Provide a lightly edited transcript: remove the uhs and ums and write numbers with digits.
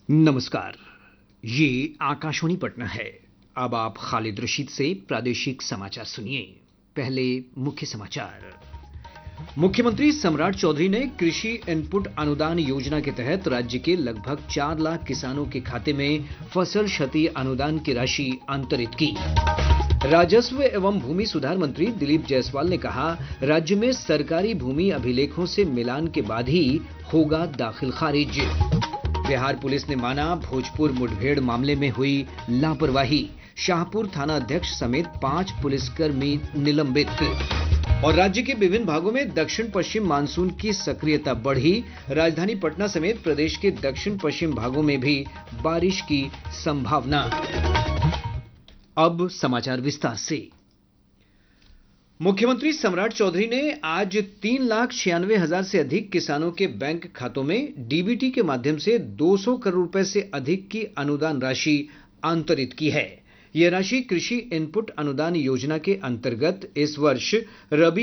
नमस्कार। ये आकाशवाणी पटना है। अब आप खालिद रशीद से प्रादेशिक समाचार सुनिए। पहले मुख्य समाचार। मुख्यमंत्री सम्राट चौधरी ने कृषि इनपुट अनुदान योजना के तहत राज्य के लगभग 4 लाख किसानों के खाते में फसल क्षति अनुदान की राशि अंतरित की। राजस्व एवं भूमि सुधार मंत्री दिलीप जायसवाल ने कहा, राज्य में सरकारी भूमि अभिलेखों से मिलान के बाद ही होगा दाखिल खारिज। बिहार पुलिस ने माना भोजपुर मुठभेड़ मामले में हुई लापरवाही, शाहपुर थाना अध्यक्ष समेत 5 पुलिसकर्मी निलंबित। और राज्य के विभिन्न भागों में दक्षिण पश्चिम मानसून की सक्रियता बढ़ी, राजधानी पटना समेत प्रदेश के दक्षिण पश्चिम भागों में भी बारिश की संभावना। अब समाचार विस्तार से। मुख्यमंत्री सम्राट चौधरी ने आज 3,96,000 से अधिक किसानों के बैंक खातों में डीबीटी के माध्यम से 200 करोड़ रुपए से अधिक की अनुदान राशि अंतरित की है। यह राशि कृषि इनपुट अनुदान योजना के अंतर्गत इस वर्ष रबी